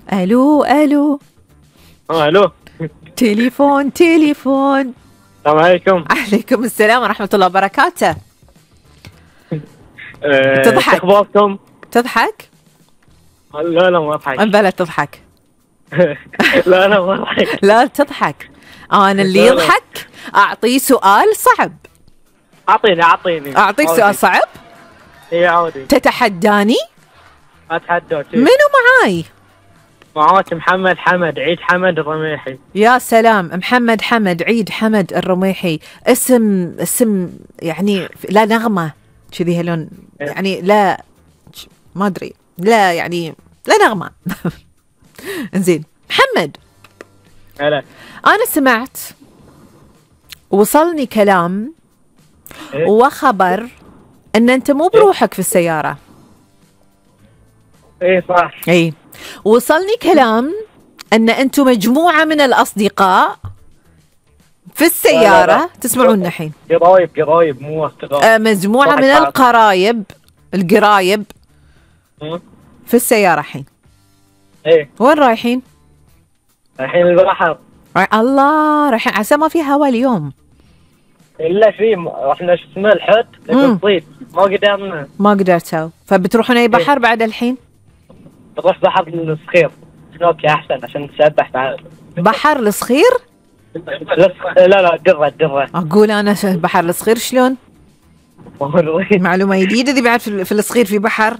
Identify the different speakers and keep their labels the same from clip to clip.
Speaker 1: الو الو.
Speaker 2: الو.
Speaker 1: تليفون.
Speaker 2: السلام عليكم.
Speaker 1: عليكم السلام ورحمة الله وبركاته. تضحك.
Speaker 2: اخباركم؟
Speaker 1: تضحك؟
Speaker 2: لا ما اضحك.
Speaker 1: بلا تضحك.
Speaker 2: لا ما اضحك.
Speaker 1: لا تضحك. انا اللي يضحك اعطيه سؤال صعب.
Speaker 2: اعطيني
Speaker 1: اعطيك سؤال صعب.
Speaker 2: اي عودي.
Speaker 1: تتحداني؟
Speaker 2: اتحداك.
Speaker 1: منو معاي؟
Speaker 2: معاك محمد حمد عيد حمد الرميحي.
Speaker 1: يا سلام، محمد حمد عيد حمد الرميحي. اسم يعني لا نغمة كذي هلون، يعني لا ما ادري، لا يعني لا نغمة. زين محمد،
Speaker 2: هلا.
Speaker 1: انا سمعت وصلني كلام وخبر ان انت مو بروحك في السيارة.
Speaker 2: ايه صح.
Speaker 1: اي وصلني كلام ان انتم مجموعة من الاصدقاء في السيارة.
Speaker 2: لا.
Speaker 1: تسمعون الحين؟
Speaker 2: قرايب مو اصدقاء.
Speaker 1: مجموعة من القرايب في السيارة الحين.
Speaker 2: ايه.
Speaker 1: وين رايحين؟
Speaker 2: الحين البحر.
Speaker 1: الله، رايحين عسى ما في هوا اليوم.
Speaker 2: الا في رحنا شو اسمه الحوت نصيد ما
Speaker 1: قدرتوا، فبتروحون اي بحر بعد الحين؟
Speaker 2: نروح بحر الصخير سنوكي احسن عشان نسبح بعد.
Speaker 1: بحر الصخير؟
Speaker 2: لا درة.
Speaker 1: اقول انا بحر الصخير شلون؟ معلومة جديدة ذي بعد. في الصخير في بحر؟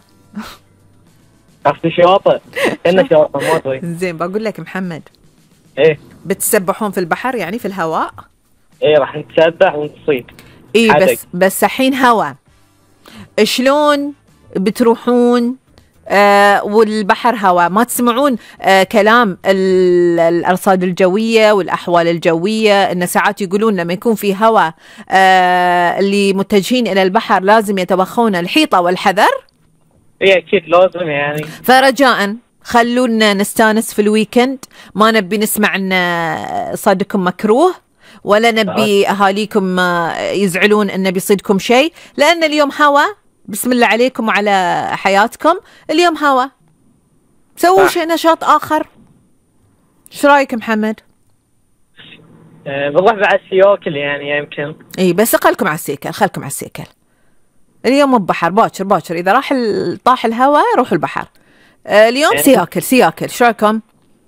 Speaker 2: في شواطئ. كنا شواطئ ما ادري.
Speaker 1: زين بقول لك محمد.
Speaker 2: ايه.
Speaker 1: بتسبحون في البحر يعني في الهواء؟
Speaker 2: ايه راح نتسبح ونصيد.
Speaker 1: ايه بس الحين هوا. شلون بتروحون والبحر هوا؟ ما تسمعون كلام الأرصاد الجوية والأحوال الجوية إن ساعات يقولون لما يكون في هوا اللي متجهين إلى البحر لازم يتوخون الحيطة والحذر؟
Speaker 2: ايه اكيد لازم يعني.
Speaker 1: فرجاء خلونا نستانس في الويكند، ما نبي نسمع ان صيدكم مكروه، ولا نبي اهاليكم يزعلون ان بيصيدكم شيء، لان اليوم هوا. بسم الله عليكم وعلى حياتكم، اليوم هوا. سووا شيء نشاط اخر. ايش رايك محمد؟
Speaker 2: بنروح بعد سياكل يعني يمكن.
Speaker 1: اي بس خلكم على السيكل. اليوم بحر باكر اذا راح طاح الهواء روحوا البحر. اليوم سياكل. شو رايكم؟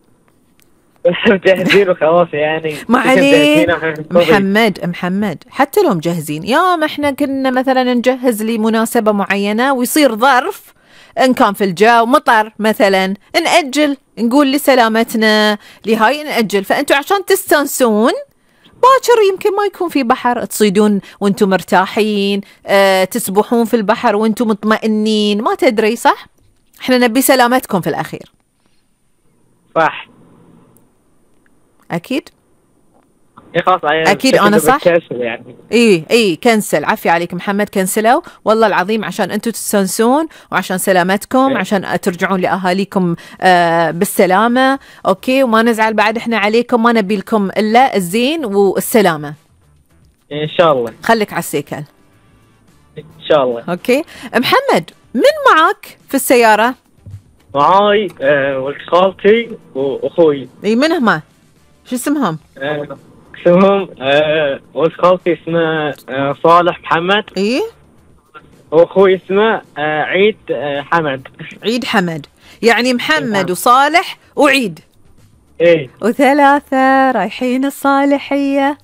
Speaker 2: مجهزين وخلاص يعني.
Speaker 1: ما عليه محمد حتى لو مجهزين، يوم احنا كنا مثلا نجهز لمناسبة معينة ويصير ظرف، ان كان في الجو مطر مثلا نأجل، نقول لسلامتنا لهاي نأجل. فانتوا عشان تستانسون باكر يمكن ما يكون في بحر، تصيدون وانتم مرتاحين، تسبحون في البحر وانتم مطمئنين، ما تدري صح؟ احنا نبي سلامتكم في الأخير.
Speaker 2: صح.
Speaker 1: أكيد.
Speaker 2: خلاص
Speaker 1: أكيد أنا صح؟
Speaker 2: يعني.
Speaker 1: إيه كنسل. عفي عليك محمد، كنسلوا والله العظيم عشان أنتم تستانسون وعشان سلامتكم، عشان ترجعون لأهاليكم بالسلامة. أوكي، وما نزعل بعد إحنا عليكم، ما نبي لكم إلا الزين والسلامة
Speaker 2: إن شاء الله.
Speaker 1: خليك على السيكل
Speaker 2: إن شاء الله.
Speaker 1: أوكي محمد، من معك في السيارة؟
Speaker 2: معاي ولد خالتي وأخوي.
Speaker 1: إيه من هما؟ شو اسمهم؟
Speaker 2: اسمهم ولد خالتي اسمه صالح محمد.
Speaker 1: إيه.
Speaker 2: وأخوي اسمه عيد حمد.
Speaker 1: عيد حمد، يعني محمد وصالح وعيد.
Speaker 2: إيه.
Speaker 1: وثلاثة رايحين الصالحية.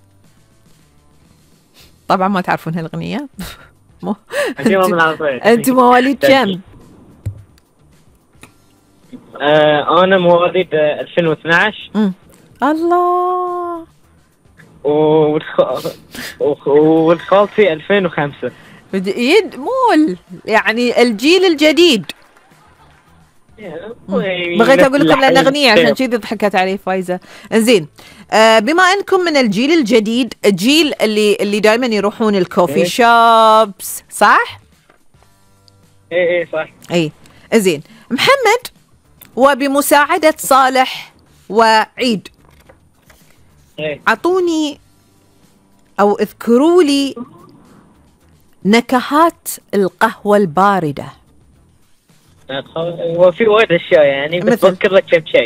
Speaker 1: طبعا ما تعرفون هالأغنية. أنتم مواليد كم؟
Speaker 2: أنا مواليد 2012.
Speaker 1: الله.
Speaker 2: وولد خالتي 2005.
Speaker 1: مول يعني الجيل الجديد. بغيت أقول لكم لأن أغنية عشان كذي ضحكت عليه فايزة. إنزين، بما أنكم من الجيل الجديد، الجيل اللي دائما يروحون الكوفي شوبس، صح؟
Speaker 2: إيه صح.
Speaker 1: إيه إنزين محمد، وبمساعدة صالح وعيد أعطوني أو اذكروا لي نكهات القهوة الباردة.
Speaker 2: وفي وايد أشياء يعني، بس بذكر لك كم شيء.